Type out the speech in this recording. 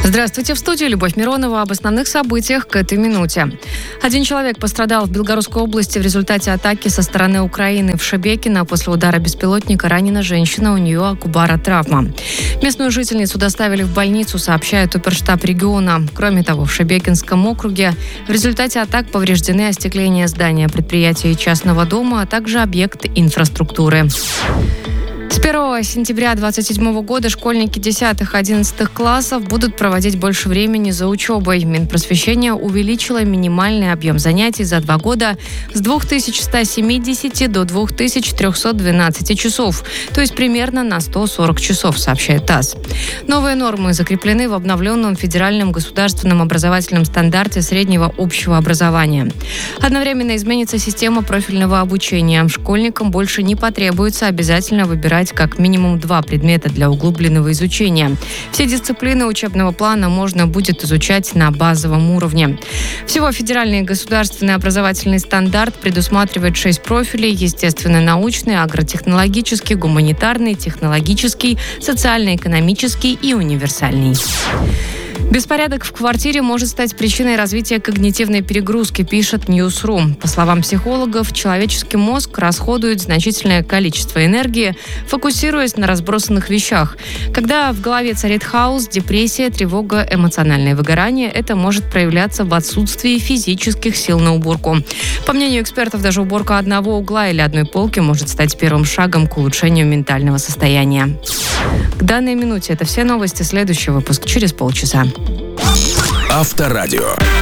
Здравствуйте, в студии Любовь Миронова. Об основных событиях к этой минуте. Один человек пострадал в Белгородской области в результате атаки со стороны Украины. В Шебекино после удара беспилотника ранена женщина, у нее акубара травма. Местную жительницу доставили в больницу, сообщает оперштаб региона. Кроме того, в Шебекинском округе в результате атак повреждены остекление здания предприятия и частного дома, а также объекты инфраструктуры. С 1 сентября 2027 года школьники 10-11 классов будут проводить больше времени за учебой. Минпросвещение увеличило минимальный объем занятий за 2 года с 2170 до 2312 часов, то есть примерно на 140 часов, сообщает ТАСС. Новые нормы закреплены в обновленном федеральном государственном образовательном стандарте среднего общего образования. Одновременно изменится система профильного обучения. Школьникам больше не потребуется обязательно выбирать как минимум 2 предмета для углубленного изучения. Все дисциплины учебного плана можно будет изучать на базовом уровне. Всего федеральный государственный образовательный стандарт предусматривает 6 профилей: естественно-научный, агротехнологический, гуманитарный, технологический, социально-экономический и универсальный. Беспорядок в квартире может стать причиной развития когнитивной перегрузки, пишет News.ru. По словам психологов, человеческий мозг расходует значительное количество энергии, фокусируясь на разбросанных вещах. Когда в голове царит хаос, депрессия, тревога, эмоциональное выгорание, это может проявляться в отсутствии физических сил на уборку. По мнению экспертов, даже уборка одного угла или одной полки может стать первым шагом к улучшению ментального состояния. К данной минуте это все новости. Следующий выпуск через полчаса. Авторадио.